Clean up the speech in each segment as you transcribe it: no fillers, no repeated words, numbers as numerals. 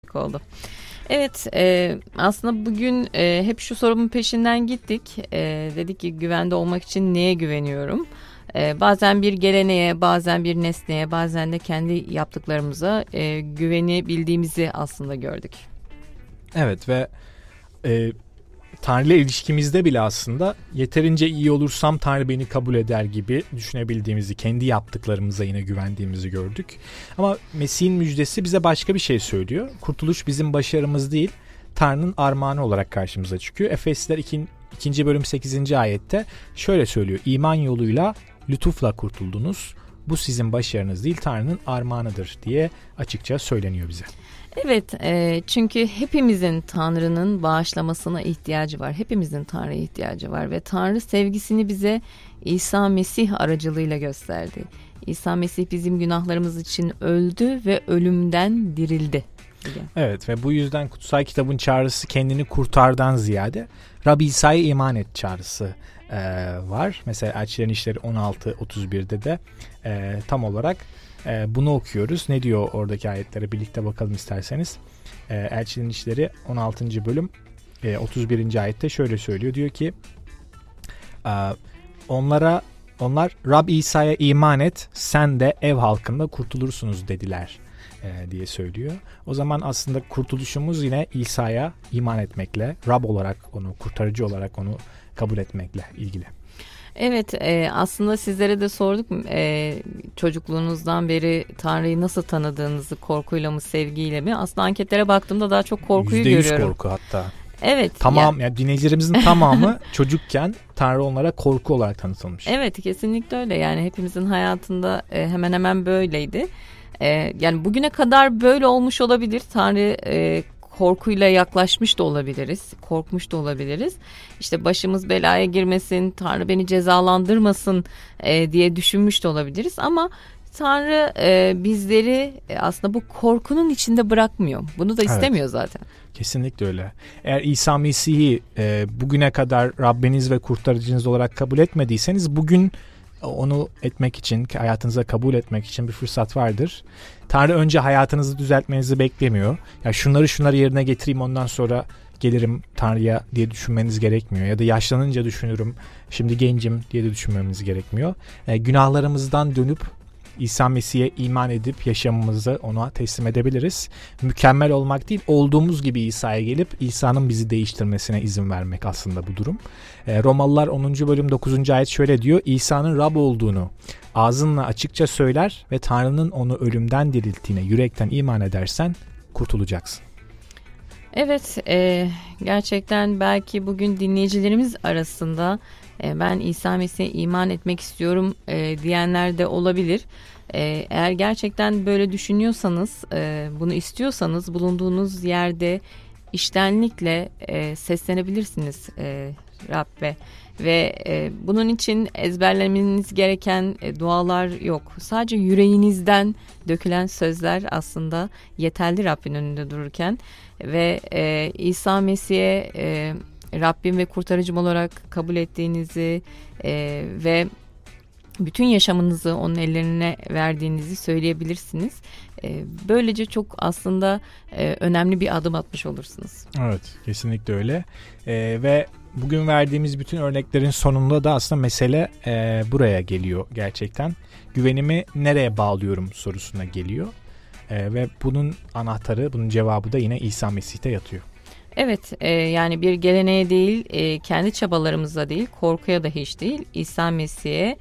oldu. Evet, aslında bugün hep şu sorunun peşinden gittik. Dedik ki güvende olmak için neye güveniyorum? Bazen bir geleneğe, bazen bir nesneye, bazen de kendi yaptıklarımıza güvenebildiğimizi aslında gördük. Evet ve Tanrı ile ilişkimizde bile aslında yeterince iyi olursam Tanrı beni kabul eder gibi düşünebildiğimizi, kendi yaptıklarımıza yine güvendiğimizi gördük. Ama Mesih'in müjdesi bize başka bir şey söylüyor. Kurtuluş bizim başarımız değil, Tanrı'nın armağanı olarak karşımıza çıkıyor. Efesliler 2. bölüm 8. ayette şöyle söylüyor: İman yoluyla lütufla kurtuldunuz. Bu sizin başarınız değil, Tanrı'nın armağanıdır diye açıkça söyleniyor bize. Evet, çünkü hepimizin Tanrı'nın bağışlamasına ihtiyacı var. Hepimizin Tanrı'ya ihtiyacı var ve Tanrı sevgisini bize İsa Mesih aracılığıyla gösterdi. İsa Mesih bizim günahlarımız için öldü ve ölümden dirildi. Evet ve bu yüzden kutsal kitabın çağrısı kendini kurtardan ziyade Rabbi İsa'ya iman et çağrısı var. Mesela Elçilerin İşleri 16-31'de de tam olarak bunu okuyoruz. Ne diyor oradaki ayetlere birlikte bakalım isterseniz. Elçilerin İşleri 16. bölüm 31. ayette şöyle söylüyor. Diyor ki onlar Rab İsa'ya iman et, sen de ev halkında kurtulursunuz dediler diye söylüyor. O zaman aslında kurtuluşumuz yine İsa'ya iman etmekle, Rab olarak onu, kurtarıcı olarak onu kabul etmekle ilgili. Evet, aslında sizlere de sorduk, çocukluğunuzdan beri Tanrı'yı nasıl tanıdığınızı, korkuyla mı, sevgiyle mi? Aslında anketlere baktığımda daha çok korkuyu görüyorum. %100 korku hatta. Evet. Yani dinleyicilerimizin tamamı çocukken Tanrı onlara korku olarak tanıtılmış. Evet, kesinlikle öyle. Yani hepimizin hayatında hemen hemen böyleydi. Yani bugüne kadar böyle olmuş olabilir. Tanrı korkuyla yaklaşmış da olabiliriz. Korkmuş da olabiliriz. İşte başımız belaya girmesin, Tanrı beni cezalandırmasın diye düşünmüş de olabiliriz. Ama Tanrı bizleri aslında bu korkunun içinde bırakmıyor. Bunu da istemiyor zaten. Kesinlikle öyle. Eğer İsa Mesih'i bugüne kadar Rabbiniz ve kurtarıcınız olarak kabul etmediyseniz bugün onu etmek için, hayatınıza kabul etmek için bir fırsat vardır. Tanrı önce hayatınızı düzeltmenizi beklemiyor. Ya şunları yerine getireyim ondan sonra gelirim Tanrı'ya diye düşünmeniz gerekmiyor. Ya da yaşlanınca düşünürüm, şimdi gencim diye de düşünmemiz gerekmiyor. Günahlarımızdan dönüp İsa Mesih'e iman edip yaşamımızı ona teslim edebiliriz. Mükemmel olmak değil, olduğumuz gibi İsa'ya gelip İsa'nın bizi değiştirmesine izin vermek aslında bu durum. Romalılar 10. bölüm 9. ayet şöyle diyor: İsa'nın Rab olduğunu ağzınla açıkça söyler ve Tanrı'nın onu ölümden dirilttiğine yürekten iman edersen kurtulacaksın. Evet, gerçekten belki bugün dinleyicilerimiz arasında ben İsa Mesih'e iman etmek istiyorum diyenler de olabilir. Eğer gerçekten böyle düşünüyorsanız, bunu istiyorsanız bulunduğunuz yerde içtenlikle seslenebilirsiniz Rabbe. Ve bunun için ezberlemeniz gereken dualar yok. Sadece yüreğinizden dökülen sözler aslında yeterli Rabbin önünde dururken. Ve İsa Mesih'e Rabbim ve kurtarıcım olarak kabul ettiğinizi ve bütün yaşamınızı onun ellerine verdiğinizi söyleyebilirsiniz. Böylece çok aslında önemli bir adım atmış olursunuz. Evet, kesinlikle öyle. Ve bugün verdiğimiz bütün örneklerin sonunda da aslında mesele buraya geliyor gerçekten. Güvenimi nereye bağlıyorum sorusuna geliyor. Ve bunun anahtarı, bunun cevabı da yine İsa Mesih'te yatıyor. Evet, yani bir geleneğe değil, kendi çabalarımıza değil, korkuya da hiç değil, İsa Mesih'e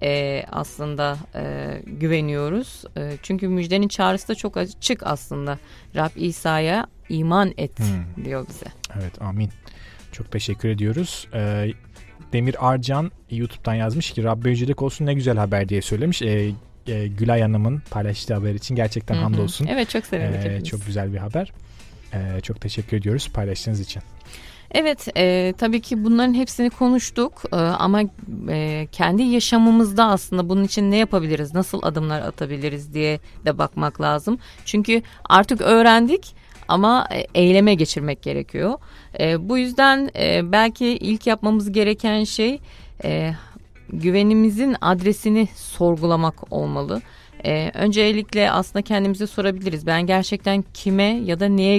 aslında güveniyoruz. Çünkü müjdenin çağrısı da çok açık aslında. Rab İsa'ya iman et diyor bize. Evet, amin. Çok teşekkür ediyoruz. Demir Arcan YouTube'dan yazmış ki Rabbe yücelik olsun, ne güzel haber diye söylemiş. Gülay Hanım'ın paylaştığı haber için gerçekten hamdolsun. Evet, çok sevindik. Çok güzel bir haber. Çok teşekkür ediyoruz paylaştığınız için. Evet, tabii ki bunların hepsini konuştuk ama kendi yaşamımızda aslında bunun için ne yapabiliriz, nasıl adımlar atabiliriz diye de bakmak lazım. Çünkü artık öğrendik ama eyleme geçirmek gerekiyor. Bu yüzden belki ilk yapmamız gereken şey güvenimizin adresini sorgulamak olmalı. Öncelikle aslında kendimize sorabiliriz. Ben gerçekten kime ya da neye